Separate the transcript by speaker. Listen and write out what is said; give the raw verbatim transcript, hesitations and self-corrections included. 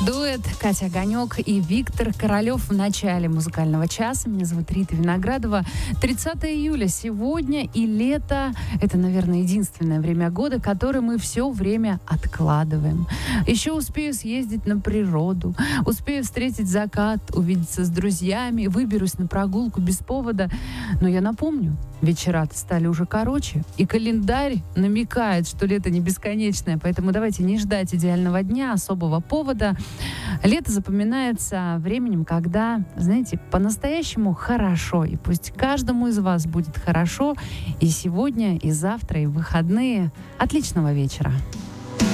Speaker 1: Дуэт Катя Огонек и Виктор Королев в начале музыкального часа. Меня зовут Рита Виноградова. тридцатое июля сегодня, и лето — это, наверное, единственное время года, которое мы все время откладываем. Еще успею съездить на природу, успею встретить закат, увидеться с друзьями, выберусь на прогулку без повода. Но я напомню, вечера-то стали уже короче, и календарь намекает, что лето не бесконечное, поэтому давайте не ждать идеального дня, особого повода. Лето запоминается временем, когда, знаете, по-настоящему хорошо. И пусть каждому из вас будет хорошо и сегодня, и завтра, и в выходные. Отличного вечера!